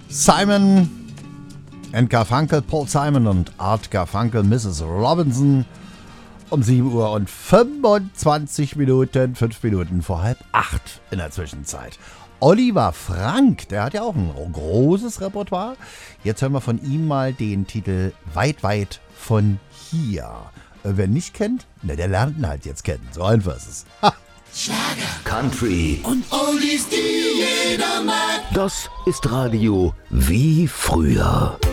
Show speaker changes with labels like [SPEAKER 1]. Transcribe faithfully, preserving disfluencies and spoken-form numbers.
[SPEAKER 1] Simon and Garfunkel, Paul Simon und Art Garfunkel, Missus Robinson. Um sieben Uhr und fünfundzwanzig Minuten, fünf Minuten vor halb acht in der Zwischenzeit. Oliver Frank, der hat ja auch ein großes Repertoire. Jetzt hören wir von ihm mal den Titel Weit, weit von hier. Wer nicht kennt, na, der lernt ihn halt jetzt kennen. So einfach ist es. Ha.
[SPEAKER 2] Schlager, Country und Oldies, die jeder mag.
[SPEAKER 3] Das ist Radio wie früher.